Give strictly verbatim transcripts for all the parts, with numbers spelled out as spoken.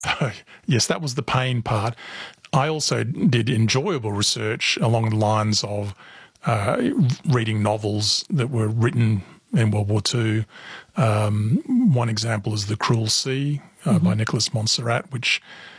Yes, that was the pain part. I also did enjoyable research along the lines of uh, reading novels that were written in World War Two. Um, one example is The Cruel Sea uh, mm-hmm. by Nicholas Montserrat, which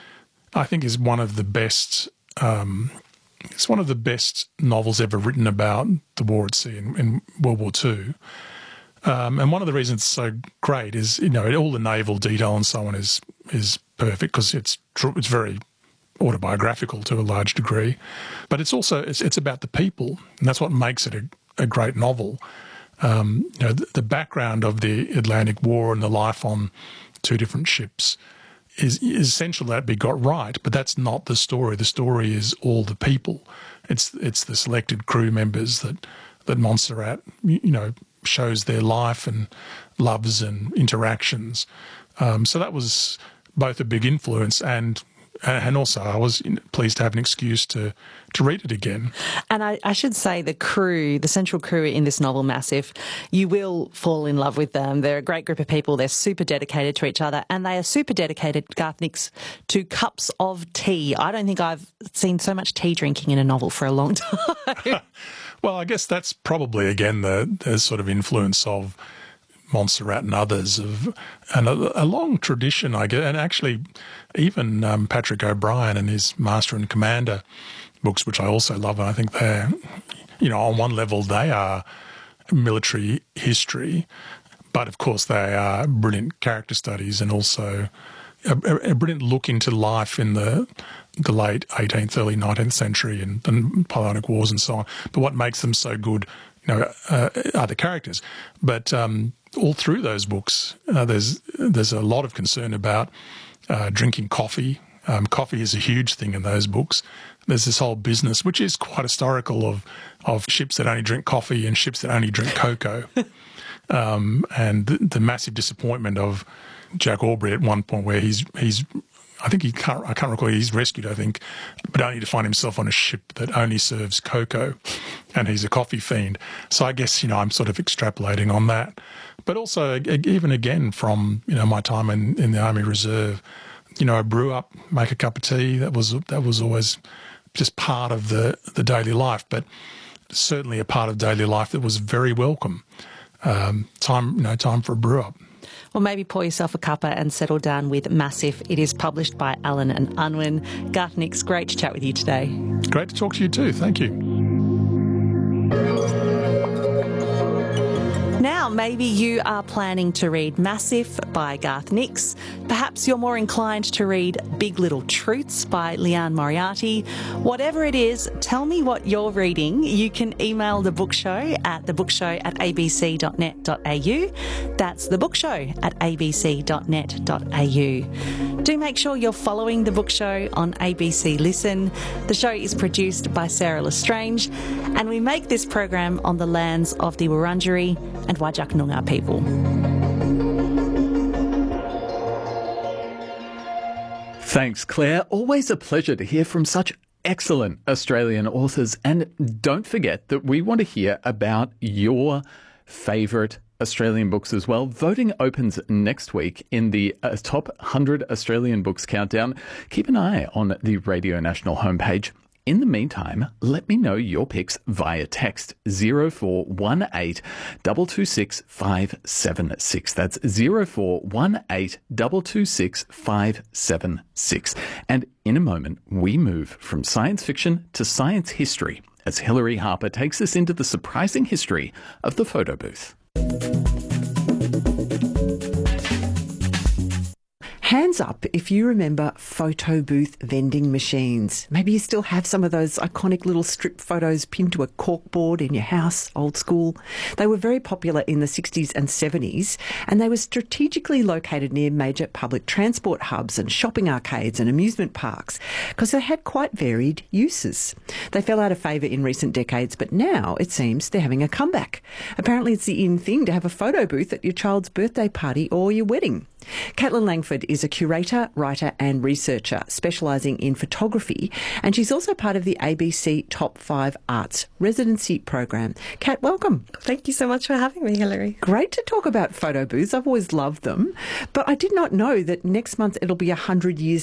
I think is one of the best. Um, it's one of the best novels ever written about the war at sea in, in World War Two. Um, and one of the reasons it's so great is, you know, all the naval detail and so on is is perfect because it's true, it's very autobiographical to a large degree, but it's also it's, it's about the people, and that's what makes it a, a great novel. Um, you know, the, the background of the Atlantic War and the life on two different ships is, is essential that be got right, but that's not the story. The story is all the people. It's it's the selected crew members that that Montserrat, you know, shows their life and loves and interactions. Um, so that was both a big influence and and also I was pleased to have an excuse to, to read it again. And I, I should say the crew, the central crew in this novel, Massive, you will fall in love with them. They're a great group of people. They're super dedicated to each other and they are super dedicated, Garth Nix, to cups of tea. I don't think I've seen so much tea drinking in a novel for a long time. Well, I guess that's probably, again, the, the sort of influence of Montserrat and others, of and a, a long tradition, I guess, and actually even um, Patrick O'Brien and his Master and Commander books, which I also love, and I think they're, you know, on one level they are military history, but of course they are brilliant character studies and also a, a brilliant look into life in the the late eighteenth, early nineteenth century and the Napoleonic Wars and so on. But what makes them so good, you know, uh, are the characters. But um, all through those books, uh, there's there's a lot of concern about uh, drinking coffee. Um, coffee is a huge thing in those books. There's this whole business, which is quite historical, of of ships that only drink coffee and ships that only drink cocoa, um, and the, the massive disappointment of Jack Aubrey at one point, where he's he's. I think he can't, I can't recall, he's rescued, I think, but only to find himself on a ship that only serves cocoa, and he's a coffee fiend. So I guess, you know, I'm sort of extrapolating on that. But also, even again, from, you know, my time in, in the Army Reserve, you know, I brew up, make a cup of tea. That was that was always just part of the, the daily life, but certainly a part of daily life that was very welcome. Um, time, you know, time for a brew up. Well, maybe pour yourself a cuppa and settle down with Massive. It is published by Allen and Unwin. Garth Nix, great to chat with you today. Great to talk to you too. Thank you. Now, maybe you are planning to read Massive by Garth Nix. Perhaps you're more inclined to read Big Little Truths by Liane Moriarty. Whatever it is, tell me what you're reading. You can email The Book Show at thebookshow at abc dot net dot a u. That's thebookshow at abc dot net dot a u. Do make sure you're following The Book Show on A B C Listen. The show is produced by Sarah Lestrange, and we make this program on the lands of the Wurundjeri and Whadjuk Noongar people. Thanks, Claire. Always a pleasure to hear from such excellent Australian authors. And don't forget that we want to hear about your favourite Australian books as well. Voting opens next week in the uh, top one hundred Australian books countdown. Keep an eye on the Radio National homepage. In the meantime, let me know your picks via text zero four one eight two two six five seven six. That's zero four one eight two two six five seven six. And in a moment, we move from science fiction to science history as Hilary Harper takes us into the surprising history of the photo booth. Hands up if you remember photo booth vending machines. Maybe you still have some of those iconic little strip photos pinned to a corkboard in your house, old school. They were very popular in the sixties and seventies, and they were strategically located near major public transport hubs and shopping arcades and amusement parks because they had quite varied uses. They fell out of favour in recent decades, but now it seems they're having a comeback. Apparently it's the in thing to have a photo booth at your child's birthday party or your wedding. Caitlin Langford is a curator, writer and researcher specialising in photography, and she's also part of the A B C Top five Arts Residency Program. Kat, welcome. Thank you so much for having me, Hilary. Great to talk about photo booths. I've always loved them, but I did not know that next month it'll be one hundred years